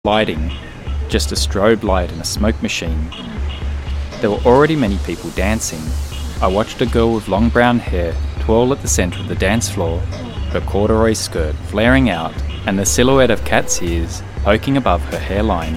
lighting, just a strobe light and a smoke machine. There were already many people dancing. I watched a girl with long brown hair twirl at the centre of the dance floor, her corduroy skirt flaring out and the silhouette of cat's ears poking above her hairline.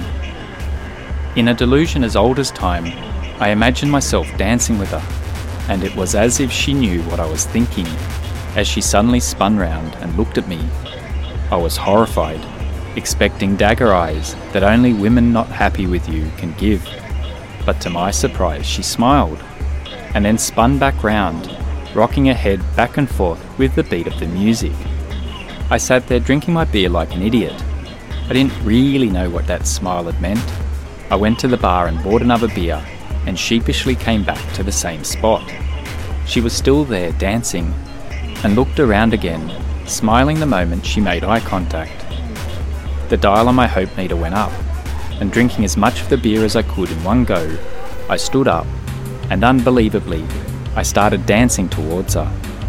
In a delusion as old as time, I imagined myself dancing with her, and it was as if she knew what I was thinking, as she suddenly spun round and looked at me. I was horrified, expecting dagger eyes that only women not happy with you can give. But to my surprise, she smiled, and then spun back round, rocking her head back and forth with the beat of the music. I sat there drinking my beer like an idiot. I didn't really know what that smile had meant. I went to the bar and bought another beer, and sheepishly came back to the same spot. She was still there dancing, and looked around again, smiling the moment she made eye contact. The dial on my hope meter went up, and drinking as much of the beer as I could in one go, I stood up, and unbelievably, I started dancing towards her.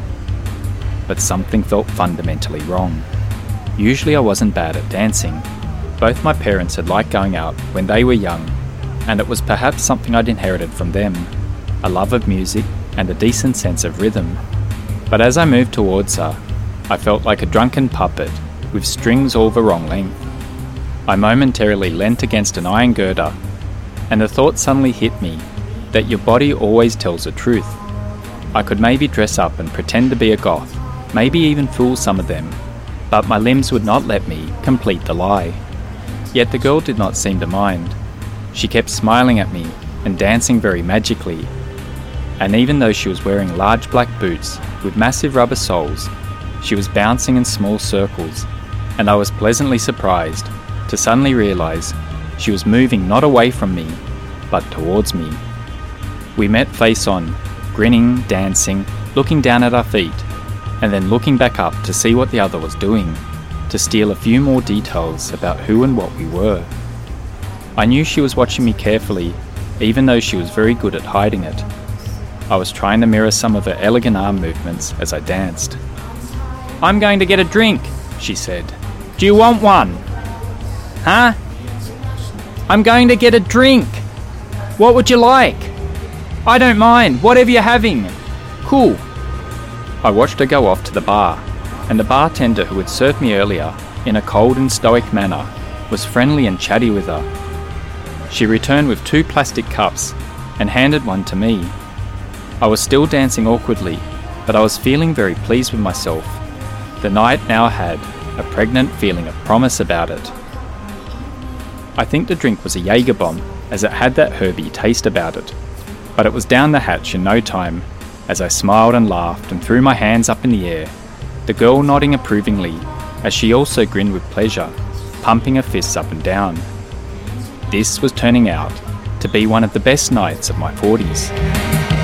But something felt fundamentally wrong. Usually I wasn't bad at dancing. Both my parents had liked going out when they were young, and it was perhaps something I'd inherited from them, a love of music and a decent sense of rhythm. But as I moved towards her, I felt like a drunken puppet with strings all the wrong length. I momentarily leant against an iron girder, and the thought suddenly hit me that your body always tells the truth. I could maybe dress up and pretend to be a goth, maybe even fool some of them, but my limbs would not let me complete the lie. Yet the girl did not seem to mind. She kept smiling at me and dancing very magically. And even though she was wearing large black boots with massive rubber soles, she was bouncing in small circles, and I was pleasantly surprised to suddenly realise she was moving not away from me, but towards me. We met face on, grinning, dancing, looking down at our feet, and then looking back up to see what the other was doing, to steal a few more details about who and what we were. I knew she was watching me carefully, even though she was very good at hiding it. I was trying to mirror some of her elegant arm movements as I danced. "I'm going to get a drink," she said. "Do you want one?" "Huh?" "I'm going to get a drink. What would you like?" "I don't mind, whatever you're having." "Cool." I watched her go off to the bar, and the bartender who had served me earlier, in a cold and stoic manner, was friendly and chatty with her. She returned with 2 plastic cups and handed one to me. I was still dancing awkwardly, but I was feeling very pleased with myself. The night now had a pregnant feeling of promise about it. I think the drink was a Jaeger bomb, as it had that herby taste about it. But it was down the hatch in no time, as I smiled and laughed and threw my hands up in the air, the girl nodding approvingly, as she also grinned with pleasure, pumping her fists up and down. This was turning out to be one of the best nights of my 40s.